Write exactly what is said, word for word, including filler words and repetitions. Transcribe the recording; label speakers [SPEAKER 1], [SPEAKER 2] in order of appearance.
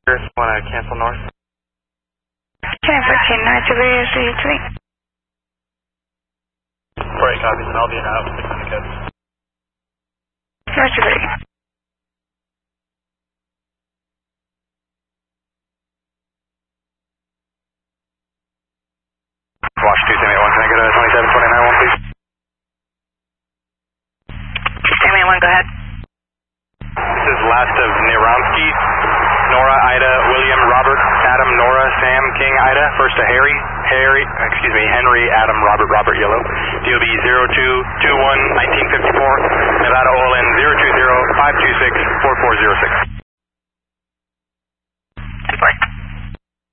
[SPEAKER 1] Want to cancel north?
[SPEAKER 2] ten fourteen North Superior City three.
[SPEAKER 1] Right, copy. I'll be out. Six kids.
[SPEAKER 2] North Superior.
[SPEAKER 1] Watch two seven eight one, can I get a twenty-seven twenty-nine one, please?
[SPEAKER 2] seven eight one, go ahead.
[SPEAKER 1] This is last of Neronsky, Nora, Ida, William, Robert, Adam, Nora, Sam, King, Ida. First to Harry, Harry, excuse me, Henry, Adam, Robert, Robert, Yellow. D O B zero two two one nineteen fifty-four, Nevada O L N zero two zero five two six four four zero six.